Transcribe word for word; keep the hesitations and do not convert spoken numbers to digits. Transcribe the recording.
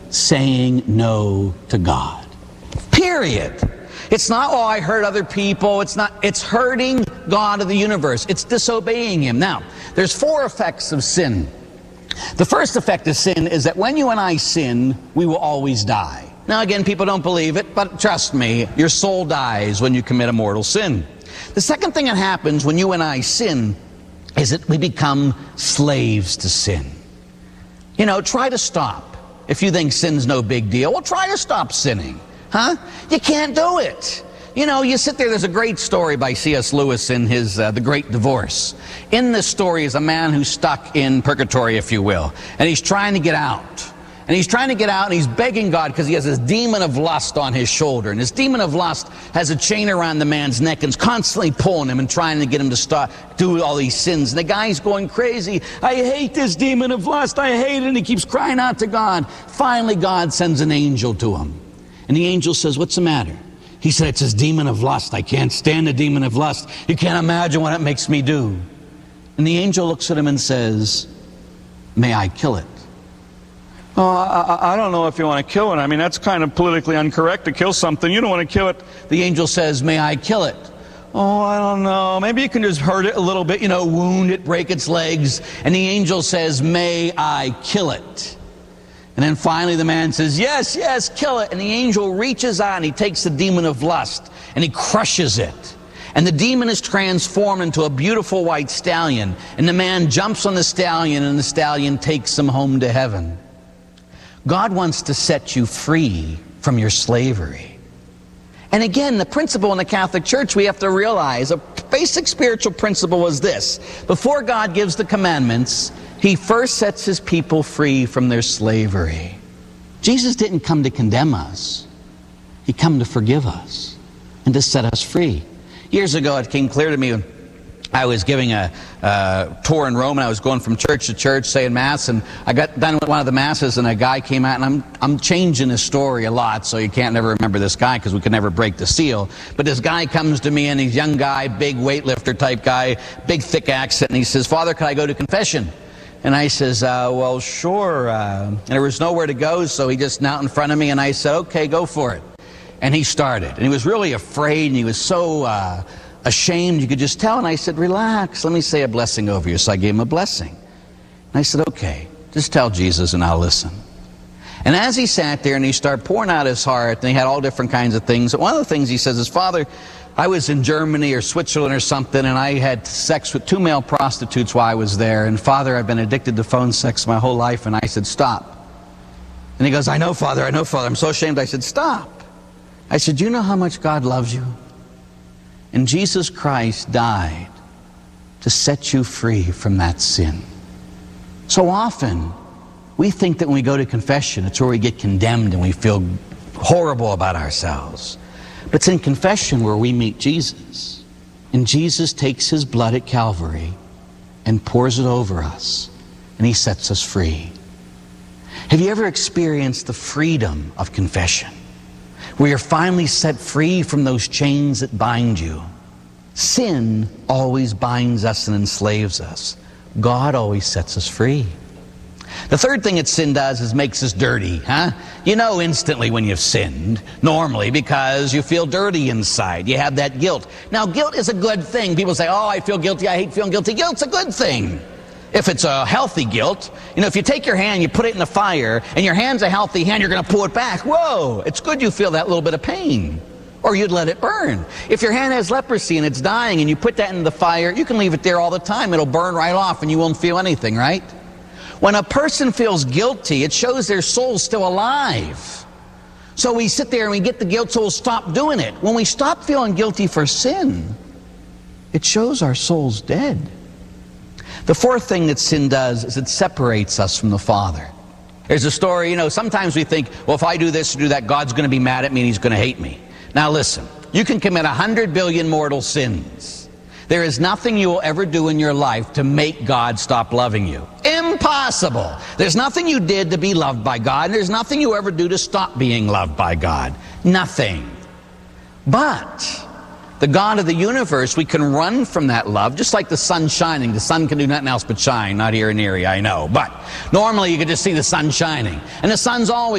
saying no to God. Period. It's not, oh, I hurt other people. It's not, it's hurting God of the universe. It's disobeying Him. Now, there's four effects of sin. The first effect of sin is that when you and I sin, we will always die. Now again, people don't believe it, but trust me, your soul dies when you commit a mortal sin. The second thing that happens when you and I sin is that we become slaves to sin. You know, try to stop. If you think sin's no big deal, well, try to stop sinning. Huh? You can't do it. You know, you sit there, there's a great story by C S Lewis in his uh, The Great Divorce. In this story is a man who's stuck in purgatory, if you will, and he's trying to get out. And he's trying to get out, and he's begging God because he has this demon of lust on his shoulder. And this demon of lust has a chain around the man's neck and is constantly pulling him and trying to get him to stop, do all these sins. And the guy's going crazy. I hate this demon of lust. I hate it. And he keeps crying out to God. Finally, God sends an angel to him. And the angel says, what's the matter? He said, it's this demon of lust. I can't stand the demon of lust. You can't imagine what it makes me do. And the angel looks at him and says, may I kill it? Oh, I, I don't know if you want to kill it. I mean, that's kind of politically incorrect to kill something. You don't want to kill it. The angel says, may I kill it? Oh, I don't know. Maybe you can just hurt it a little bit, you know, wound it, break its legs. And the angel says, may I kill it? And then finally the man says, yes, yes, kill it. And the angel reaches out and he takes the demon of lust and he crushes it. And the demon is transformed into a beautiful white stallion. And the man jumps on the stallion and the stallion takes him home to heaven. God wants to set you free from your slavery. And again, the principle in the Catholic Church we have to realize, a basic spiritual principle is this. Before God gives the commandments, He first sets His people free from their slavery. Jesus didn't come to condemn us. He came to forgive us and to set us free. Years ago, it came clear to me when I was giving a uh, tour in Rome, and I was going from church to church saying Mass, and I got done with one of the Masses, and a guy came out, and I'm, I'm changing his story a lot, so you can't never remember this guy, because we could never break the seal. But this guy comes to me, and he's a young guy, big weightlifter type guy, big thick accent, and he says, Father, could I go to confession? And I says, uh, well, sure. Uh, and there was nowhere to go, so he just knelt in front of me, and I said, okay, go for it. And he started, and he was really afraid, and he was so uh, ashamed, you could just tell. And I said, relax, let me say a blessing over you. So I gave him a blessing. And I said, okay, just tell Jesus and I'll listen. And as he sat there and he started pouring out his heart, and he had all different kinds of things. One of the things he says is, Father, I was in Germany or Switzerland or something, and I had sex with two male prostitutes while I was there. And Father, I've been addicted to phone sex my whole life. And I said, stop. And he goes, I know, Father, I know, Father. I'm so ashamed. I said, stop. I said, do you know how much God loves you? And Jesus Christ died to set you free from that sin. So often, we think that when we go to confession, it's where we get condemned and we feel horrible about ourselves. But it's in confession where we meet Jesus. And Jesus takes His blood at Calvary and pours it over us. And He sets us free. Have you ever experienced the freedom of confession? Where you're finally set free from those chains that bind you. Sin always binds us and enslaves us. God always sets us free. The third thing that sin does is makes us dirty, huh? You know instantly when you've sinned, normally, because you feel dirty inside. You have that guilt. Now, guilt is a good thing. People say, oh, I feel guilty, I hate feeling guilty. Guilt's a good thing. If it's a healthy guilt, you know, if you take your hand, you put it in the fire, and your hand's a healthy hand, you're going to pull it back. Whoa, it's good you feel that little bit of pain, or you'd let it burn. If your hand has leprosy and it's dying, and you put that in the fire, you can leave it there all the time. It'll burn right off, and you won't feel anything, right? When a person feels guilty, it shows their soul's still alive. So we sit there and we get the guilt, so we'll stop doing it. When we stop feeling guilty for sin, it shows our soul's dead. The fourth thing that sin does is it separates us from the Father. There's a story, you know, sometimes we think, well, if I do this or do that, God's going to be mad at me and He's going to hate me. Now listen, you can commit a hundred billion mortal sins. There is nothing you will ever do in your life to make God stop loving you. Impossible. There's nothing you did to be loved by God, and there's nothing you ever do to stop being loved by God. Nothing. But the God of the universe, we can run from that love, just like the sun shining. The sun can do nothing else but shine, not here in Erie, I know. But normally you can just see the sun shining. And the sun's always